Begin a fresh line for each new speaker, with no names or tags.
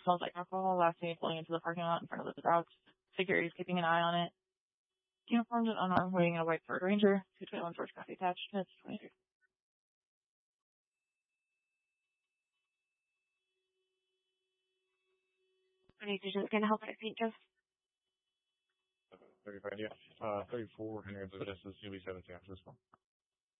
smells like alcohol. Last seen pulling into the parking lot in front of the routes. Security is keeping an eye on it. Uniformed and unarmed, waiting in a white Ford Ranger. 221 George Coffee attached. Minutes 23.
Any decisions going to help at St. Joe?
35, yeah. 34, Henry Blue, this is UB 7 San Francisco.